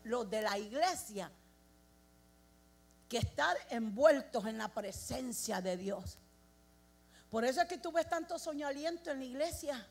los de la iglesia que estar envueltos en la presencia de Dios. Por eso es que tú ves tanto soñoliento en la iglesia.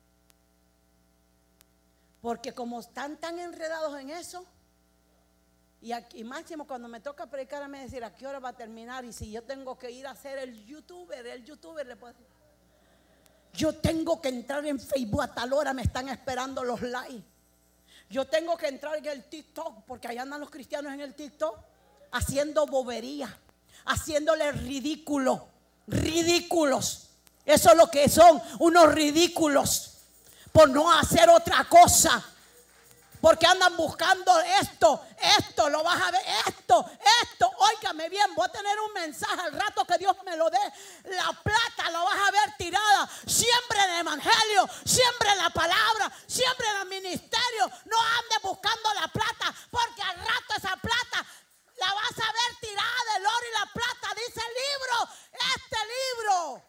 Porque como están tan enredados en eso, y aquí máximo cuando me toca predicar me decir a qué hora va a terminar, y si yo tengo que ir a ser el youtuber le puedo decir, yo tengo que entrar en Facebook a tal hora, me están esperando los likes. Yo tengo que entrar en el TikTok, porque allá andan los cristianos en el TikTok haciendo bobería, haciéndole ridículos. Eso es lo que son, unos ridículos, por no hacer otra cosa. Porque andan buscando esto, lo vas a ver, esto, óigame bien, voy a tener un mensaje al rato que Dios me lo dé. La plata lo vas a ver tirada, siempre en el evangelio, siempre en la palabra, siempre en el ministerio. No andes buscando la plata, porque al rato esa plata la vas a ver tirada, el oro y la plata, dice el libro, este libro.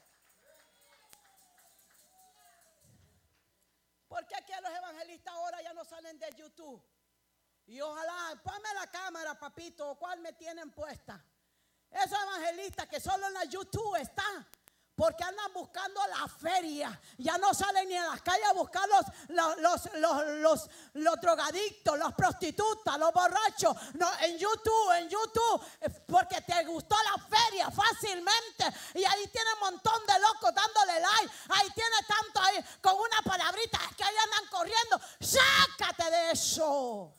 Porque aquí los evangelistas ahora ya no salen de YouTube. Y ojalá, ponme la cámara, papito, ¿cuál me tienen puesta? Esos evangelistas que solo en la YouTube están, porque andan buscando la feria. Ya no salen ni en las calles a buscar los drogadictos, los prostitutas, los borrachos. No, en YouTube, porque te gustó la feria fácilmente. Y ahí tiene un montón de locos dándole like. Ahí tiene tanto ahí con una palabrita que ahí andan corriendo. Sácate de eso.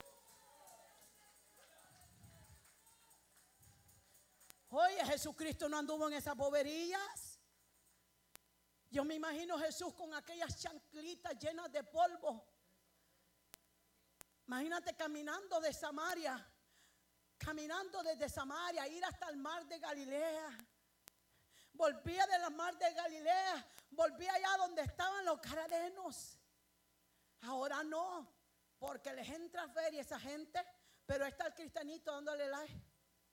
Oye, Jesucristo no anduvo en esas boberías. Yo me imagino Jesús con aquellas chanclitas llenas de polvo. Imagínate caminando de Samaria, caminando desde Samaria, ir hasta el mar de Galilea. Volvía de la mar de Galilea, volvía allá donde estaban los gadarenos. Ahora no, porque les entra feria esa gente, pero está el cristianito dándole like.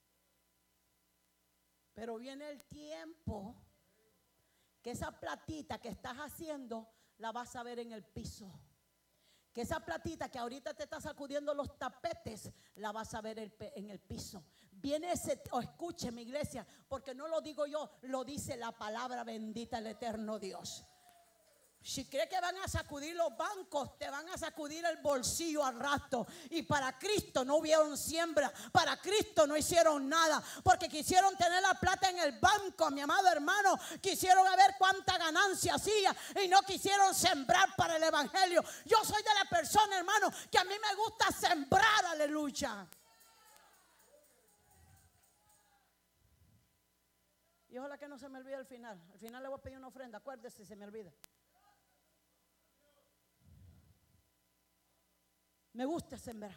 Pero viene el tiempo que esa platita que estás haciendo la vas a ver en el piso. Que esa platita que ahorita te está sacudiendo los tapetes la vas a ver en el piso. Viene ese, escúcheme iglesia, porque no lo digo yo, lo dice la palabra bendita del eterno Dios. Si crees que van a sacudir los bancos, te van a sacudir el bolsillo al rato. Y para Cristo no hubieron siembra, para Cristo no hicieron nada, porque quisieron tener la plata en el banco, mi amado hermano. Quisieron ver cuánta ganancia hacía y no quisieron sembrar para el evangelio. Yo soy de la persona, hermano, que a mí me gusta sembrar, aleluya. Y ojalá que no se me olvide al final. Al final le voy a pedir una ofrenda, acuérdese si se me olvida. Me gusta sembrar.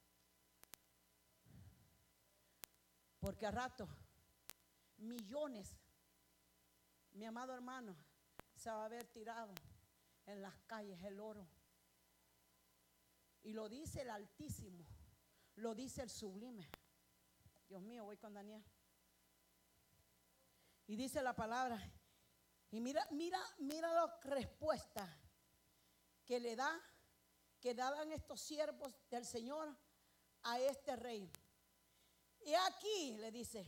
Porque a rato, millones, mi amado hermano, se va a ver tirado en las calles el oro. Y lo dice el Altísimo, lo dice el Sublime. Dios mío, voy con Daniel. Y dice la palabra. Y mira la respuesta que le da, que daban estos siervos del Señor a este rey. He aquí, le dice,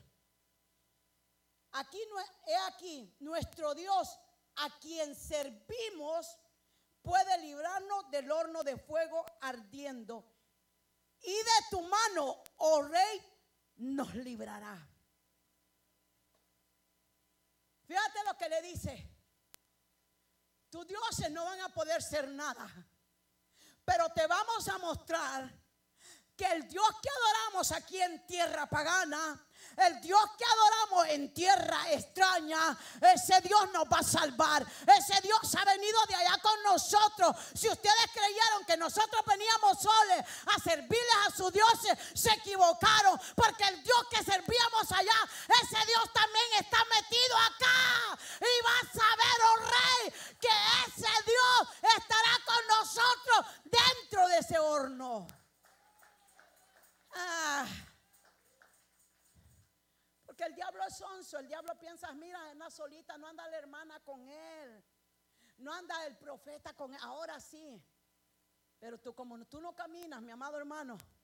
he aquí, nuestro Dios a quien servimos puede librarnos del horno de fuego ardiendo, y de tu mano, oh rey, nos librará. Fíjate lo que le dice. Tus dioses no van a poder ser nada, pero te vamos a mostrar que el Dios que adoramos aquí en tierra pagana, el Dios que adoramos en tierra extraña, ese Dios nos va a salvar. Ese Dios ha venido de allá con nosotros. Si ustedes creyeron que nosotros veníamos solos a servirles a sus dioses, se equivocaron, porque el Dios que servíamos allá, ese Dios también está metido acá. Y vas a ver, oh rey, que ese Dios estará con nosotros dentro de ese horno. Porque el diablo es sonso. El diablo piensa, mira, anda solita, no anda la hermana con él, no anda el profeta con él. Ahora sí, pero tú, como tú no caminas, mi amado hermano,